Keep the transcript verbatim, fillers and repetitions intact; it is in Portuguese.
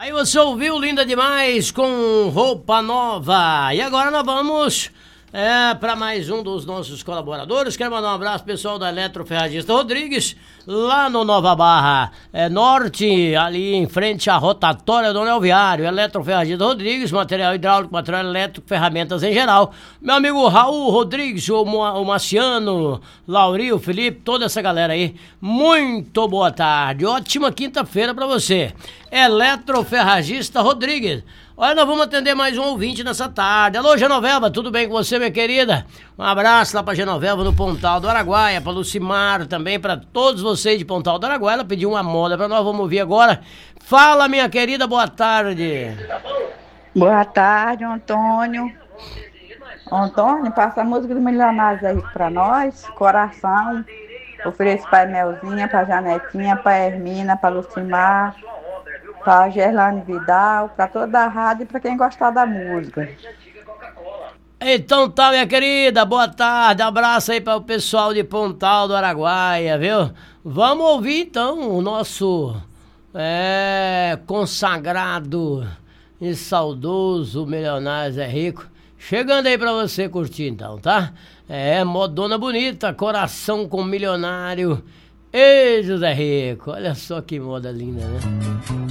Aí você ouviu Linda Demais com Roupa Nova. E agora nós vamos é, para mais um dos nossos colaboradores. Quero mandar um abraço pessoal da Eletroferragista Rodrigues, lá no Nova Barra é, Norte, ali em frente à rotatória do Anel Viário. Eletroferragista Rodrigues, material hidráulico, material elétrico, ferramentas em geral. Meu amigo Raul Rodrigues, o, o Marciano, Laurio, Felipe, toda essa galera aí. Muito boa tarde, ótima quinta-feira para você. Eletroferragista Rodrigues. Olha, nós vamos atender mais um ouvinte nessa tarde. Alô, Genoveva, tudo bem com você, minha querida? Um abraço lá pra Genoveva no Pontal do Araguaia, pra Lucimar também, pra todos vocês de Pontal do Araguaia. Ela pediu uma moda pra nós, vamos ouvir agora. Fala, minha querida, boa tarde. Boa tarde, Antônio. Antônio, passa a música do Milionários aí pra nós, coração. Ofereço pra Melzinha, pra Janetinha, pra Hermina, pra Lucimar, pra Gerlane Vidal, pra toda a rádio e pra quem gostar da música. Então tá, minha querida, boa tarde, abraço aí para o pessoal de Pontal do Araguaia, viu? Vamos ouvir então o nosso é, consagrado e saudoso Milionários é Rico. Chegando aí pra você curtir então, tá? É, modona bonita, coração com milionário. Ei, José Rico, olha só que moda linda, né?